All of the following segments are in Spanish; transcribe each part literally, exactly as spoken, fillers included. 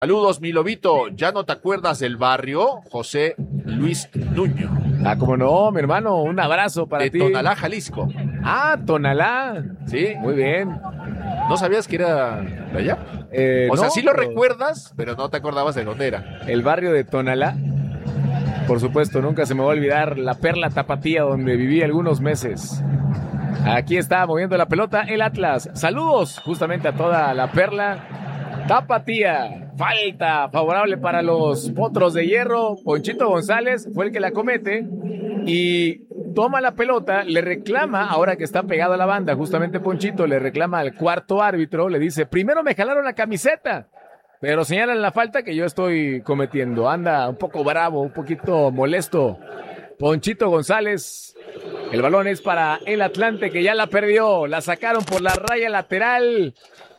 Saludos, mi lobito. ¿Ya no te acuerdas del barrio? José Luis Nuño. Ah, como no, mi hermano, un abrazo para de ti. De Tonalá, Jalisco. Ah, Tonalá. Sí. Muy bien. ¿No sabías que era de allá? Eh, o no, sea, sí lo pero... recuerdas, pero no te acordabas de dónde era. El barrio de Tonalá. Por supuesto, nunca se me va a olvidar la perla tapatía donde viví algunos meses. Aquí está moviendo la pelota el Atlas. Saludos justamente a toda la perla tapatía. Falta favorable para los Potros de Hierro. Ponchito González fue el que la comete y toma la pelota, le reclama, ahora que está pegado a la banda, justamente Ponchito le reclama al cuarto árbitro, le dice, primero me jalaron la camiseta, pero señalan la falta que yo estoy cometiendo. Anda un poco bravo, un poquito molesto Ponchito González. El balón es para el Atlante, que ya la perdió. La sacaron por la raya lateral.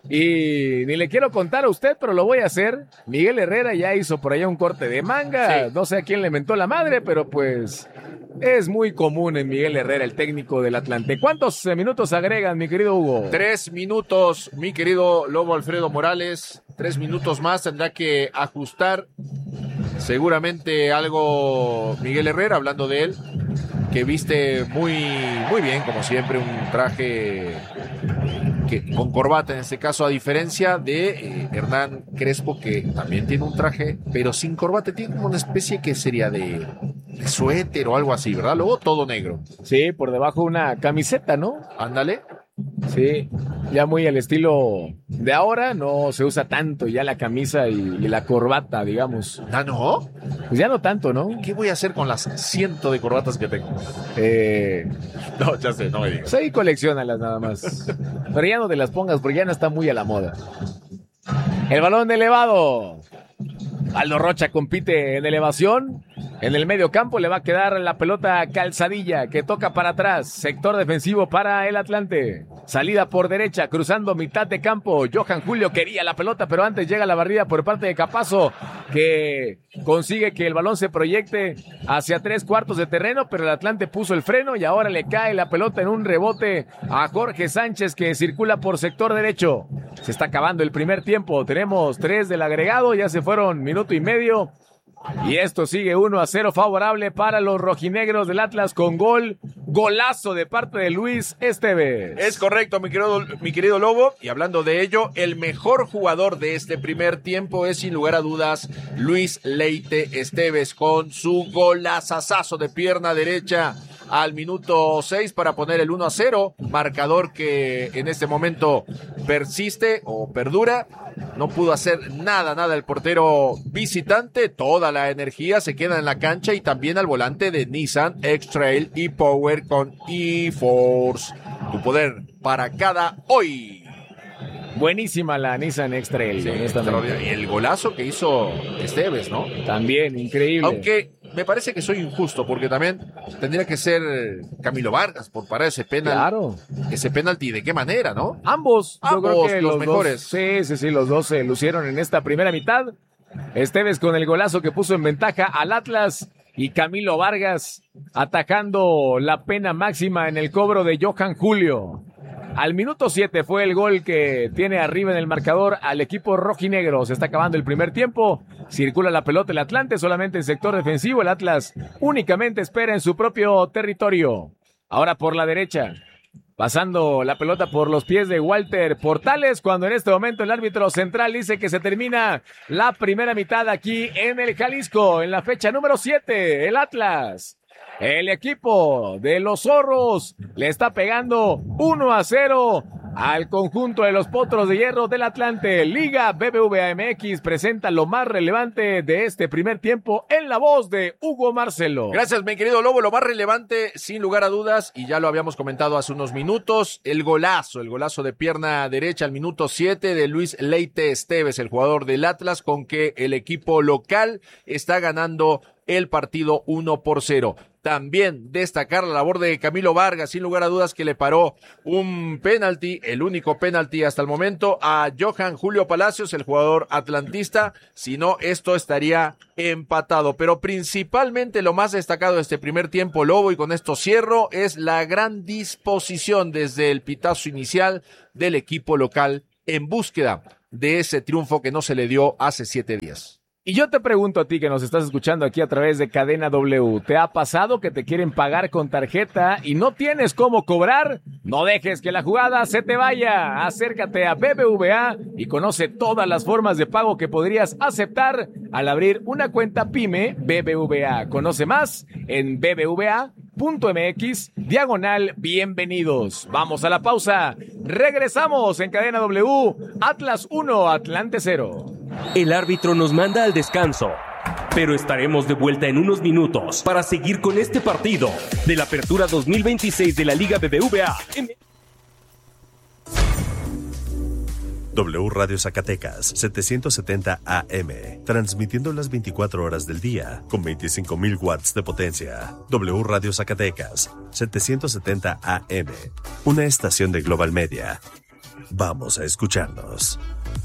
Y ni le quiero contar a usted, pero lo voy a hacer. Miguel Herrera ya hizo por allá un corte de manga. Sí. No sé a quién le mentó la madre, pero pues es muy común en Miguel Herrera, el técnico del Atlante. ¿Cuántos minutos agregan, mi querido Hugo? Tres minutos, mi querido Lobo Alfredo Morales. Tres minutos más, tendrá que ajustar seguramente algo Miguel Herrera, hablando de él, que viste muy, muy bien, como siempre, un traje que, con corbata en este caso, a diferencia de eh, Hernán Crespo, que también tiene un traje, pero sin corbata, tiene como una especie que sería de, de suéter o algo así, ¿verdad? Luego todo negro. Sí, por debajo una camiseta, ¿no? Ándale. Sí, ya muy al estilo de ahora, no se usa tanto ya la camisa y, y la corbata, digamos. ¿Ah, no? Pues ya no tanto, ¿no? ¿Qué voy a hacer con las ciento de corbatas que tengo? Eh... No, ya sé, no me digas. Sí, colecciónalas nada más. Pero ya no te las pongas porque ya no está muy a la moda. El balón elevado. Aldo Rocha compite en elevación. En el medio campo le va a quedar la pelota Calzadilla, que toca para atrás. Sector defensivo para el Atlante. Salida por derecha, cruzando mitad de campo. Johan Julio quería la pelota, pero antes llega la barrida por parte de Capazo, que consigue que el balón se proyecte hacia tres cuartos de terreno, pero el Atlante puso el freno y ahora le cae la pelota en un rebote a Jorge Sánchez, que circula por sector derecho. Se está acabando el primer tiempo. Tenemos tres del agregado, ya se fueron minuto y medio. Y esto sigue uno a cero favorable para los rojinegros del Atlas, con gol, golazo de parte de Luis Esteves. Es correcto, mi querido, mi querido Lobo. Y hablando de ello, el mejor jugador de este primer tiempo es sin lugar a dudas Luis Leite Esteves, con su golazazazo de pierna derecha al minuto seis para poner el uno a cero, marcador que en este momento persiste o perdura. No pudo hacer nada, nada el portero visitante. Toda la energía se queda en la cancha y también al volante de Nissan X-Trail e-Power con e-Force. Tu poder para cada hoy. Buenísima la Nissan X-Trail, sí, honestamente. Y el golazo que hizo Esteves, ¿no? También, increíble. Aunque me parece que soy injusto, porque también tendría que ser Camilo Vargas por parar ese penal. Claro. Ese penalti, ¿de qué manera, no? Ambos, Ambos, yo creo que los, los mejores. Dos, sí, sí, sí, los dos se lucieron en esta primera mitad. Esteves con el golazo que puso en ventaja al Atlas y Camilo Vargas atacando la pena máxima en el cobro de Johan Julio. Al minuto siete fue el gol que tiene arriba en el marcador al equipo rojinegro. Se está acabando el primer tiempo. Circula la pelota el Atlante solamente en sector defensivo. El Atlas únicamente espera en su propio territorio. Ahora por la derecha. Pasando la pelota por los pies de Walter Portales, cuando en este momento el árbitro central dice que se termina la primera mitad aquí en el Jalisco, en la fecha número siete, el Atlas. El equipo de los Zorros le está pegando uno a cero al conjunto de los Potros de Hierro del Atlante. Liga B B V A M X presenta lo más relevante de este primer tiempo en la voz de Hugo Marcelo. Gracias, mi querido Lobo. Lo más relevante, sin lugar a dudas, y ya lo habíamos comentado hace unos minutos, el golazo, el golazo de pierna derecha al minuto siete de Luis Leite Esteves, el jugador del Atlas, con que el equipo local está ganando el partido uno por cero. También destacar la labor de Camilo Vargas, sin lugar a dudas, que le paró un penalti, el único penalti hasta el momento, a Johan Julio Palacios, el jugador atlantista. Si no, esto estaría empatado. Pero principalmente lo más destacado de este primer tiempo, Lobo, y con esto cierro, es la gran disposición desde el pitazo inicial del equipo local en búsqueda de ese triunfo que no se le dio hace siete días. Y yo te pregunto a ti que nos estás escuchando aquí a través de Cadena W, ¿te ha pasado que te quieren pagar con tarjeta y no tienes cómo cobrar? No dejes que la jugada se te vaya. Acércate a B B V A y conoce todas las formas de pago que podrías aceptar al abrir una cuenta PYME B B V A. Conoce más en b b v a punto m x diagonal bienvenidos. Vamos a la pausa. Regresamos en Cadena W. Atlas uno, Atlante cero. El árbitro nos manda al descanso, pero estaremos de vuelta en unos minutos para seguir con este partido de la Apertura dos mil veintiséis de la Liga B B V A. W Radio Zacatecas, setecientos setenta A M, transmitiendo las veinticuatro horas del día, con veinticinco mil watts de potencia. W Radio Zacatecas, setecientos setenta A M, una estación de Global Media. Vamos a escucharnos.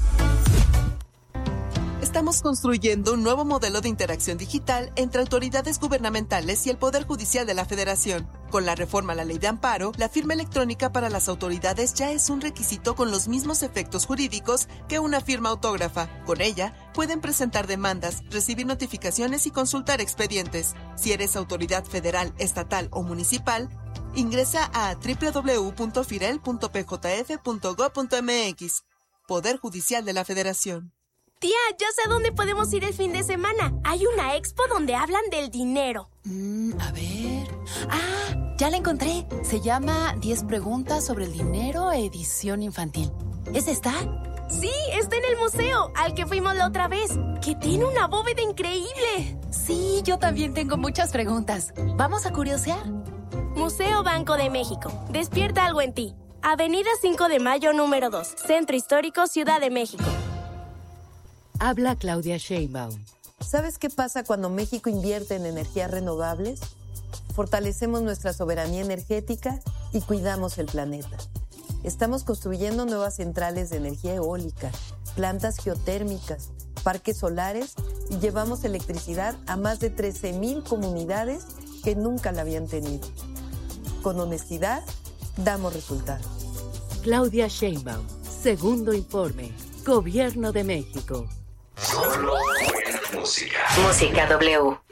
Estamos construyendo un nuevo modelo de interacción digital entre autoridades gubernamentales y el Poder Judicial de la Federación. Con la reforma a la Ley de Amparo, la firma electrónica para las autoridades ya es un requisito con los mismos efectos jurídicos que una firma autógrafa. Con ella, pueden presentar demandas, recibir notificaciones y consultar expedientes. Si eres autoridad federal, estatal o municipal, ingresa a doble u doble u doble u punto firel punto p j f punto gob punto m x. Poder Judicial de la Federación. Tía, ya sé dónde podemos ir el fin de semana. Hay una expo donde hablan del dinero. Mm, a ver... Ah, ya la encontré. Se llama diez preguntas sobre el dinero, edición infantil. ¿Es esta? Sí, está en el museo, al que fuimos la otra vez, que tiene una bóveda increíble. Sí, yo también tengo muchas preguntas. ¿Vamos a curiosear? Museo Banco de México. Despierta algo en ti. Avenida cinco de Mayo, número dos. Centro Histórico, Ciudad de México. Habla Claudia Sheinbaum. ¿Sabes qué pasa cuando México invierte en energías renovables? Fortalecemos nuestra soberanía energética y cuidamos el planeta. Estamos construyendo nuevas centrales de energía eólica, plantas geotérmicas, parques solares y llevamos electricidad a más de trece mil comunidades que nunca la habían tenido. Con honestidad, damos resultados. Claudia Sheinbaum, segundo informe, Gobierno de México. Solo buena música. Música W.